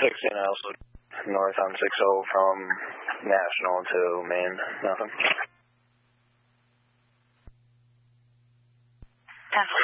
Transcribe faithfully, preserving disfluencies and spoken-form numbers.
sixteen also north on six oh from National to Main. Nothing. ten four